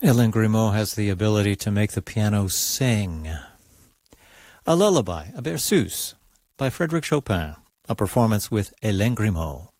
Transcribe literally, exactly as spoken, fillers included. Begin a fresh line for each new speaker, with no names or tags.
Hélène Grimaud has the ability to make the piano sing. A lullaby, a berceuse, by Frédéric Chopin, a performance with Hélène Grimaud.